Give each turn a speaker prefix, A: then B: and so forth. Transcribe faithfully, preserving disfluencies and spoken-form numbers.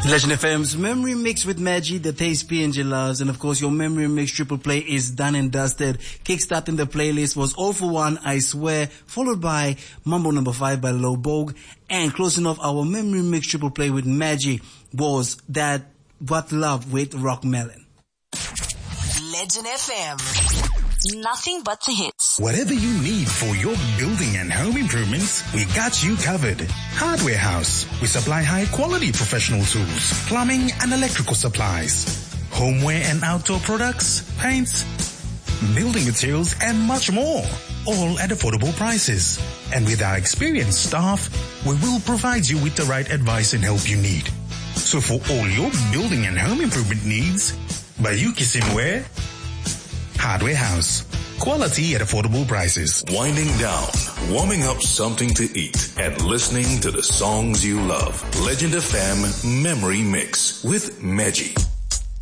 A: Legend F M's Memory Mix with Maggie, the taste P N G loves. And of course, your Memory Mix triple play is done and dusted. Kickstarting the playlist was All For One, I Swear, followed by Mambo Number five by Low Bogue. And closing off our Memory Mix triple play with Maggie was That What Love with Rock Melon.
B: Legend F M. Nothing but the hits.
C: Whatever you need for your building and home improvements, we got you covered. Hardware House. We supply high quality professional tools, plumbing and electrical supplies, homeware and outdoor products, paints, building materials and much more. All at affordable prices. And with our experienced staff, we will provide you with the right advice and help you need. So for all your building and home improvement needs, Bayuki Simware, Hardware House. Quality at affordable prices.
D: Winding down, warming up something to eat, and listening to the songs you love. Legend F M Memory Mix with Maggie.